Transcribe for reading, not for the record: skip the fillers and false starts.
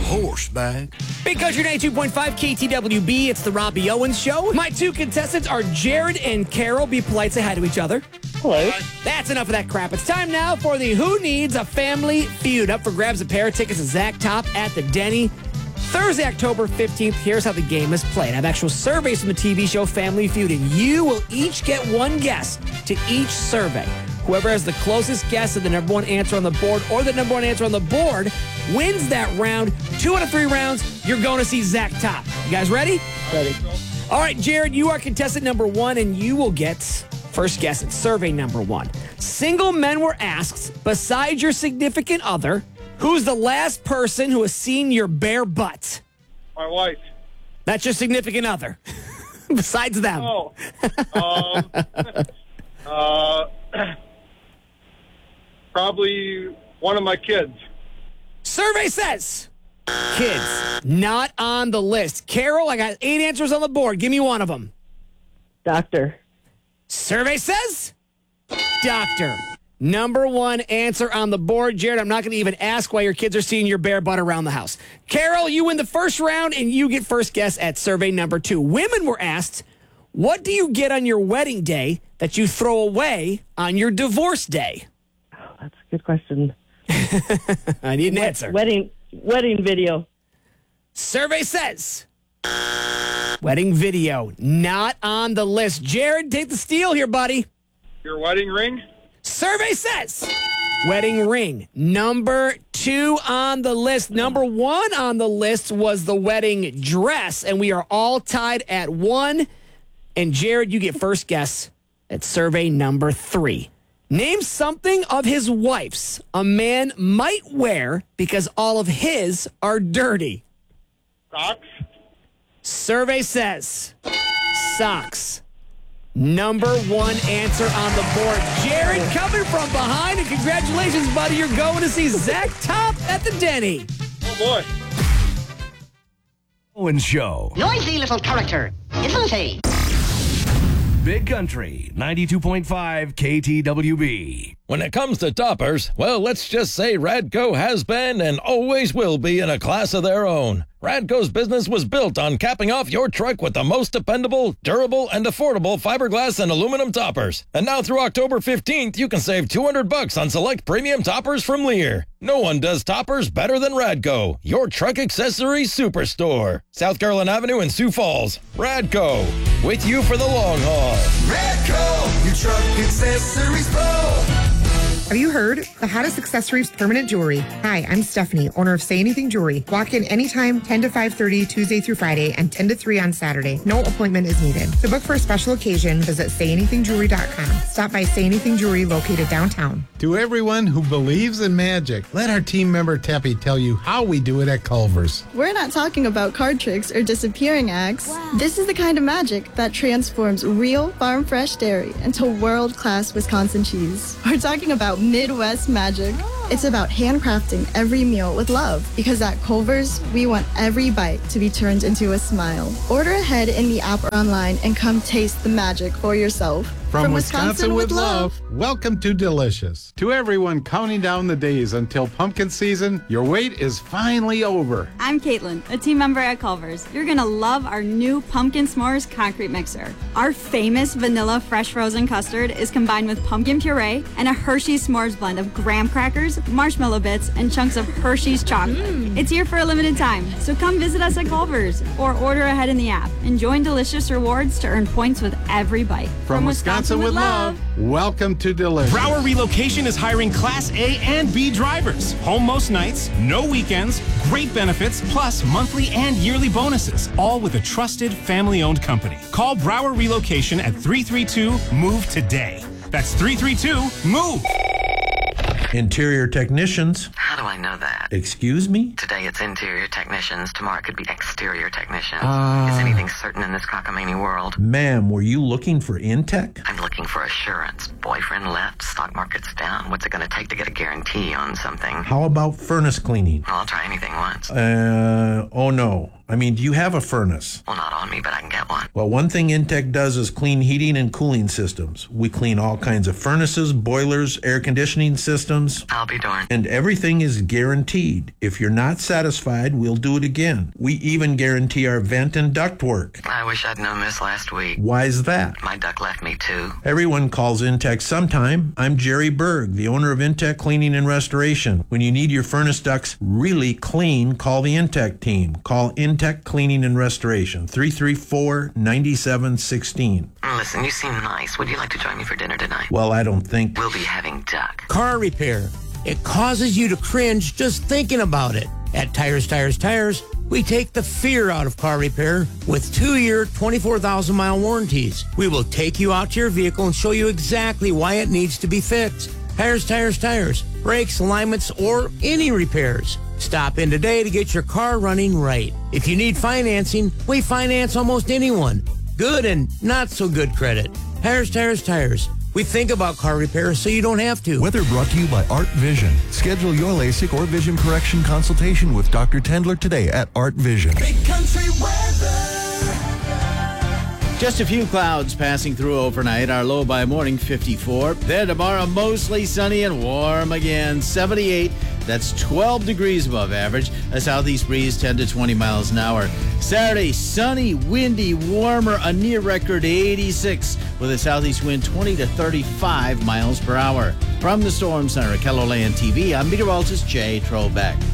horseback. Because you're 92.5 KTWB, it's the Robbie Owens Show. My two contestants are Jared and Carol. Be polite, say hi to each other. Hello. That's enough of that crap. It's time now for the Who Needs a Family Feud. Up for grabs a pair of tickets to Zach Top at the Denny. Thursday, October 15th, here's how the game is played. I have actual surveys from the TV show Family Feud, and you will each get one guess to each survey. Whoever has the closest guess to the number one answer on the board or the number one answer on the board wins that round. 2 out of 3 rounds, you're going to see Zach Top. You guys ready? Ready. All right, Jared, you are contestant number 1, and you will get first guess at survey number 1. Single men were asked, besides your significant other, who's the last person who has seen your bare butt? My wife. That's your significant other. Besides them. Oh. Probably one of my kids. Survey says kids not on the list. Carol, I got 8 answers on the board. Give me one of them. Doctor. Survey says doctor. Number 1 answer on the board. Jared, I'm not going to even ask why your kids are seeing your bare butt around the house. Carol, you win the first round, and you get first guess at survey number 2. Women were asked, what do you get on your wedding day that you throw away on your divorce day? Oh, that's a good question. I need an answer. Wedding video. Survey says wedding video not on the list. Jared, take the steal here, buddy. Your wedding ring? Survey says wedding ring. Number 2 on the list. Number 1 on the list was the wedding dress, and we are all tied at 1. And Jared, you get first guess at survey number 3. Name something of his wife's a man might wear because all of his are dirty. Socks? Survey says socks. Number 1 answer on the board. Jared coming from behind, and congratulations, buddy. You're going to see Zach Top at the Denny. Oh, boy. Owens Show. Noisy little character, isn't he? Big Country, 92.5 KTWB. When it comes to toppers, well, let's just say Radco has been and always will be in a class of their own. Radco's business was built on capping off your truck with the most dependable, durable, and affordable fiberglass and aluminum toppers. And now through October 15th, you can save $200 on select premium toppers from Lear. No one does toppers better than Radco, your truck accessories superstore. South Carolina Avenue in Sioux Falls. Radco, with you for the long haul. Radco, your truck accessories pro. Have you heard? The hottest accessories, permanent jewelry. Hi, I'm Stephanie, owner of Say Anything Jewelry. Walk in anytime, 10 to 5:30, Tuesday through Friday, and 10 to 3 on Saturday. No appointment is needed. To book for a special occasion, visit sayanythingjewelry.com. Stop by Say Anything Jewelry located downtown. To everyone who believes in magic, let our team member Teppy tell you how we do it at Culver's. We're not talking about card tricks or disappearing acts. Wow. This is the kind of magic that transforms real farm-fresh dairy into world-class Wisconsin cheese. We're talking about Midwest magic. It's about handcrafting every meal with love, because at Culver's, we want every bite to be turned into a smile. Order ahead in the app or online and come taste the magic for yourself. From Wisconsin with love, welcome to Delicious. To everyone counting down the days until pumpkin season, your wait is finally over. I'm Caitlin, a team member at Culver's. You're going to love our new Pumpkin S'mores concrete mixer. Our famous vanilla fresh frozen custard is combined with pumpkin puree and a Hershey's S'mores blend of graham crackers, marshmallow bits, and chunks of Hershey's chocolate. It's here for a limited time, so come visit us at Culver's or order ahead in the app and join Delicious Rewards to earn points with every bite. From Wisconsin with love, welcome to Delicious. Brower Relocation is hiring Class A and B drivers. Home most nights, no weekends, great benefits, plus monthly and yearly bonuses, all with a trusted family-owned company. Call Brower Relocation at 332-MOVE today. That's 332-MOVE. Interior technicians. How do I know that? Excuse me? Today it's interior technicians. Tomorrow it could be exterior technicians. Is anything certain in this cockamamie world? Ma'am, were you looking for Intech? I'm looking for assurance. Boyfriend left, stock market's down. What's it going to take to get a guarantee on something? How about furnace cleaning? I'll try anything once. Oh no. I mean, do you have a furnace? Well, not on me, but I can get one. Well, one thing Intech does is clean heating and cooling systems. We clean all kinds of furnaces, boilers, air conditioning systems. I'll be darned. And everything is guaranteed. If you're not satisfied, we'll do it again. We even guarantee our vent and duct work. I wish I'd known this last week. Why's that? My duck left me too. Everyone calls Intech sometime. I'm Jerry Berg, the owner of Intech Cleaning and Restoration. When you need your furnace ducts really clean, call the Intech team. Call Intech Cleaning and Restoration, 334-9716. Listen, you seem nice. Would you like to join me for dinner tonight? Well, I don't think... We'll be having duck. Car repair. It causes you to cringe just thinking about it. At Tires, we take the fear out of car repair with 2-year, 24,000-mile warranties. We will take you out to your vehicle and show you exactly why it needs to be fixed. Tires. Brakes, alignments, or any repairs. Stop in today to get your car running right. If you need financing, we finance almost anyone. Good and not so good credit. Tires. We think about car repair so you don't have to. Weather brought to you by Art Vision. Schedule your LASIK or vision correction consultation with Dr. Tendler today at Art Vision. Big Country weather. Just a few clouds passing through overnight. Our low by morning, 54. Then tomorrow, mostly sunny and warm again, 78. That's 12 degrees above average. A southeast breeze, 10 to 20 miles an hour. Saturday, sunny, windy, warmer, a near record 86 with a southeast wind 20 to 35 miles per hour. From the Storm Center at KELOLAND TV, I'm meteorologist Jay Trobeck.